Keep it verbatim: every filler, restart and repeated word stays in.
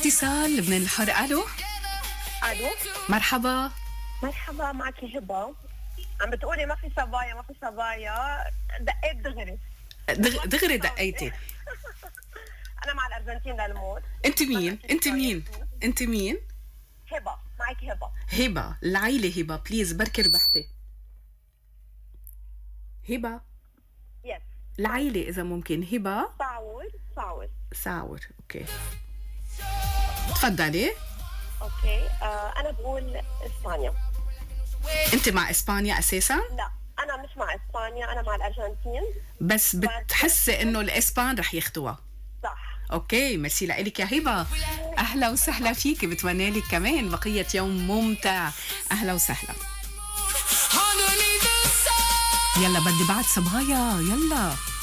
اتصال من الحر. الو الو مرحبا. مرحبا، معك هبه. عم بتقولي ما في صبايا ما في صبايا، دقيت دغري دغ... دغري دقيتي. انا مع الارجنتين للموت. انت مين انت مين انت مين هبه، معك هبه. هبه العيله. هبه بليز بركي ربحتي. هبه يس العيله اذا ممكن. هبه صاور صاور ساور. اوكي تفضلي. اوكي آه انا بقول اسبانيا. انت مع اسبانيا اساسا؟ لا انا مش مع اسبانيا، انا مع الارجنتين. بس بتحسي انه الاسبان رح ياخدوها؟ صح. اوكي ميرسي لك يا هبه. اهلا وسهلا فيكي، بتمنى لك كمان بقيه يوم ممتع. اهلا وسهلا. يلا بدي بعد صبايا يلا.